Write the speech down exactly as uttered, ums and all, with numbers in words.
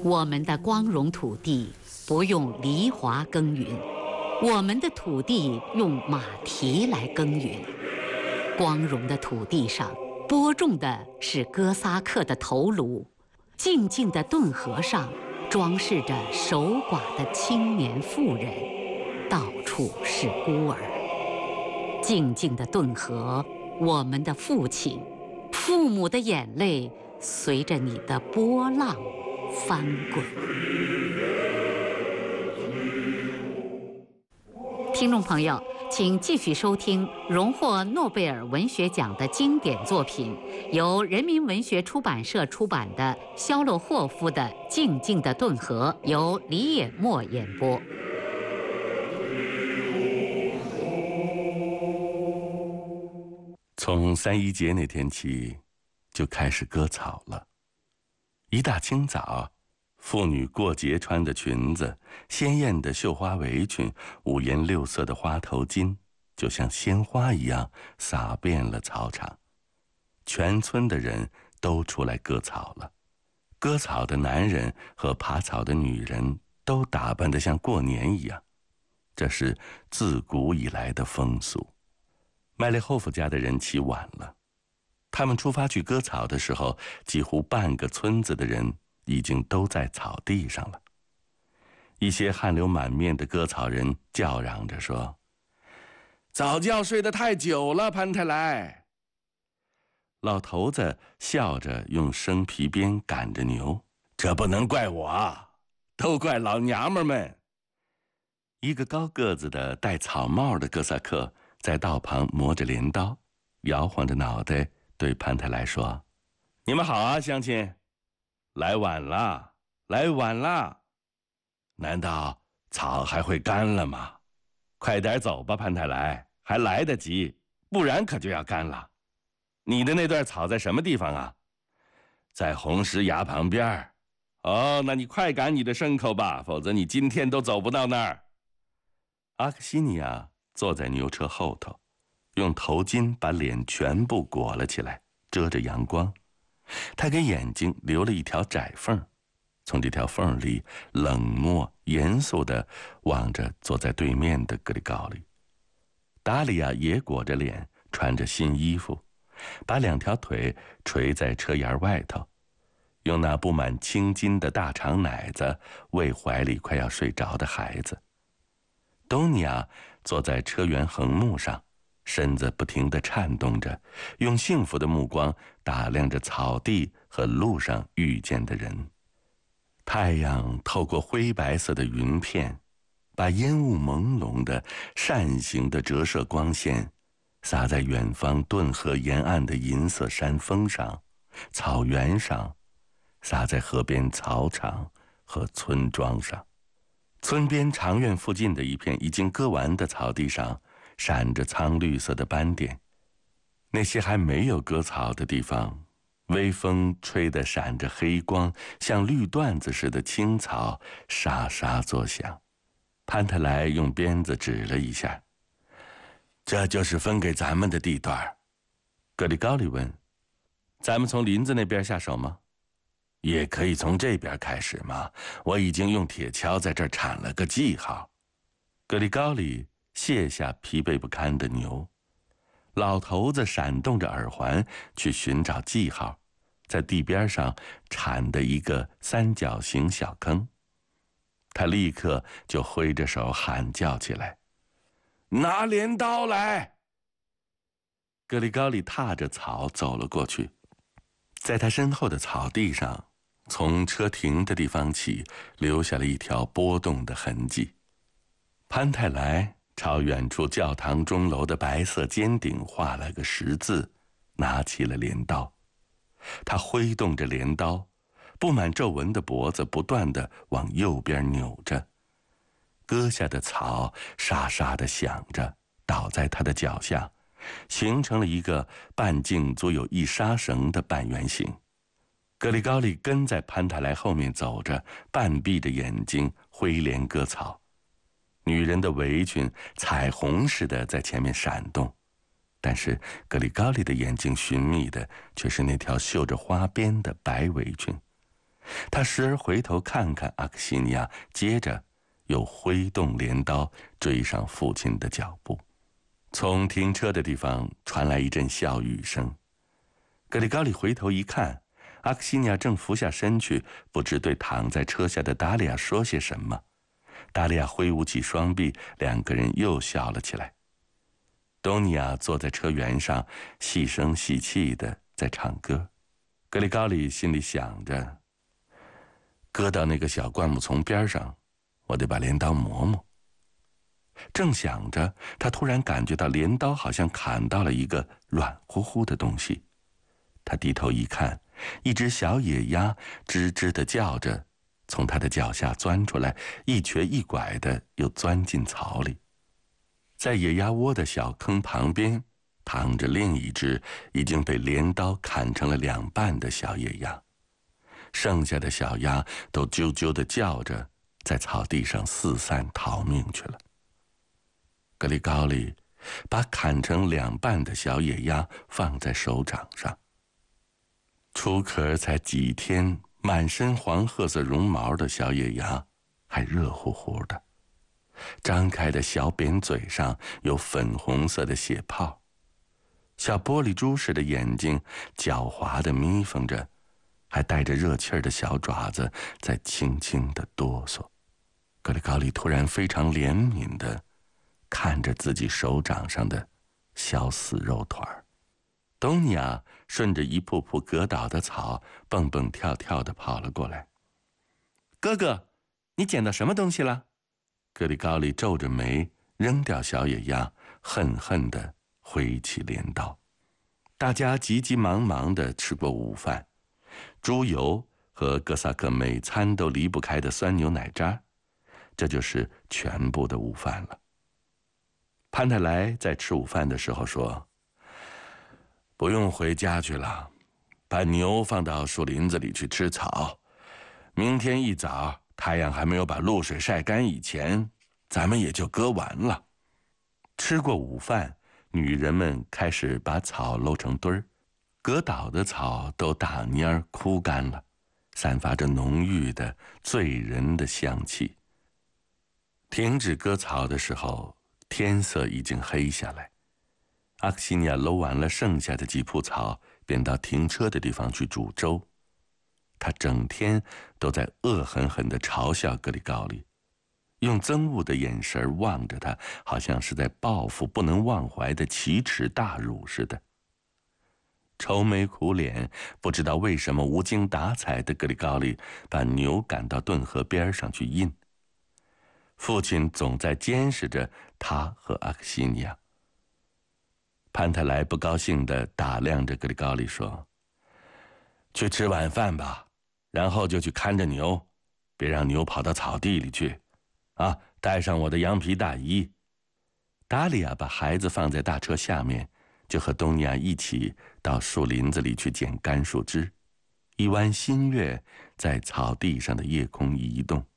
我们的光荣土地不用犁铧耕耘，我们的土地用马蹄来耕耘。光荣的土地上播种的是哥萨克的头颅，静静的顿河上装饰着守寡的青年妇人，到处是孤儿。静静的顿河，我们的父亲，父母的眼泪随着你的波浪翻滚。听众朋友，请继续收听荣获诺贝尔文学奖的经典作品，由人民文学出版社出版的肖洛霍夫的《静静的顿河》，由李野墨演播。 从三一节那天起，就开始割草了。一大清早，妇女过节穿的裙子、鲜艳的绣花围裙、五颜六色的花头巾，就像鲜花一样洒遍了草场。全村的人都出来割草了。割草的男人和耙草的女人都打扮得像过年一样，这是自古以来的风俗。麦列霍夫家的人起晚了，他们出发去割草的时候，几乎半个村子的人已经都在草地上了。一些汗流满面的割草人叫嚷着说：“早觉睡得太久了，潘太来。”老头子笑着用生皮鞭赶着牛：“这不能怪我，都怪老娘们们。”一个高个子的戴草帽的哥萨克在道旁磨着镰刀，摇晃着脑袋对潘太来说：“你们好啊，乡亲，来晚了，来晚了。难道草还会干了吗？快点走吧，潘太来，还来得及，不然可就要干了。你的那段草在什么地方啊？在红石崖旁边。哦，那你快赶你的牲口吧，否则你今天都走不到那儿。”阿克西尼亚坐在牛车后头，用头巾把脸全部裹了起来，遮着阳光。他给眼睛留了一条窄缝，从这条缝里冷漠严肃地望着坐在对面的格里高利。达利亚也裹着脸，穿着新衣服，把两条腿垂在车沿外头，用那布满青筋的大长奶子喂怀里快要睡着的孩子。东尼亚坐在车辕横木上，身子不停地颤动着，用幸福的目光打量着草地和路上遇见的人。太阳透过灰白色的云片，把烟雾朦胧的扇形的折射光线洒在远方顿河沿岸的银色山峰上、草原上，洒在河边草场和村庄上。村边长院附近的一片已经割完的草地上闪着苍绿色的斑点，那些还没有割草的地方，微风吹得闪着黑光，像绿缎子似的青草沙沙作响。潘特莱用鞭子指了一下：“这就是分给咱们的地段。”格里高利问：“咱们从林子那边下手吗？”“也可以从这边开始嘛，我已经用铁锹在这儿铲了个记号。”格里高利卸下疲惫不堪的牛，老头子闪动着耳环去寻找记号，在地边上铲的一个三角形小坑。他立刻就挥着手喊叫起来：“拿镰刀来！”格里高利踏着草走了过去，在他身后的草地上，从车停的地方起留下了一条波动的痕迹。潘太来朝远处教堂钟楼的白色尖顶画了个十字，拿起了镰刀。他挥动着镰刀，布满皱纹的脖子不断地往右边扭着，割下的草沙沙地响着，倒在他的脚下，形成了一个半径足有一纱绳的半圆形。格里高利跟在潘太来后面走着，半闭着眼睛挥镰割草。女人的围裙彩虹似的在前面闪动，但是格里高利的眼睛寻觅的却是那条绣着花边的白围裙。 他时而回头看看阿克西尼亚，接着又挥动镰刀追上父亲的脚步。从停车的地方传来一阵笑语声。格里高利回头一看，阿克西尼亚正俯下身去，不知对躺在车下的达利亚说些什么。达利亚挥舞起双臂，两个人又笑了起来。东尼亚坐在车辕上，细声细气地在唱歌。格里高利心里想着，搁到那个小灌木丛边上，我得把镰刀磨磨。正想着，他突然感觉到镰刀好像砍到了一个软乎乎的东西。他低头一看，一只小野鸭吱吱地叫着，从他的脚下钻出来，一瘸一拐地又钻进草里。在野鸭窝的小坑旁边，躺着另一只已经被镰刀砍成了两半的小野鸭，剩下的小鸭都啾啾地叫着，在草地上四散逃命去了。格里高利把砍成两半的小野鸭放在手掌上。出壳才几天，满身黄褐色绒毛的小野鸭还热乎乎的，张开的小扁嘴上有粉红色的血泡，小玻璃珠似的眼睛狡猾地眯缝着，还带着热气儿的小爪子在轻轻地哆嗦。格里高利突然非常怜悯地看着自己手掌上的小死肉团儿。东尼亚顺着一瀑瀑割倒的草蹦蹦跳跳地跑了过来。哥哥，你捡到什么东西了？格里高利皱着眉扔掉小野鸭，恨恨地挥起镰刀。大家急急忙忙地吃过午饭，猪油和哥萨克每餐都离不开的酸牛奶渣，这就是全部的午饭了。潘泰莱在吃午饭的时候说，不用回家去了，把牛放到树林子里去吃草，明天一早太阳还没有把露水晒干以前，咱们也就割完了。吃过午饭，女人们开始把草搂成堆儿，割倒的草都打蔫儿枯干了，散发着浓郁的醉人的香气。停止割草的时候，天色已经黑下来。阿克西尼亚搂完了剩下的几铺草，便到停车的地方去煮粥。他整天都在恶狠狠地嘲笑格里高利，用憎恶的眼神望着他，好像是在报复不能忘怀的奇耻大辱似的。愁眉苦脸，不知道为什么无精打采的格里高利把牛赶到顿河边上去印。父亲总在监视着他和阿克西尼亚。潘泰莱不高兴地打量着格里高利说，去吃晚饭吧，然后就去看着牛，别让牛跑到草地里去啊，带上我的羊皮大衣。达利亚把孩子放在大车下面，就和东尼亚一起到树林子里去捡干树枝。一弯新月在草地上的夜空移动。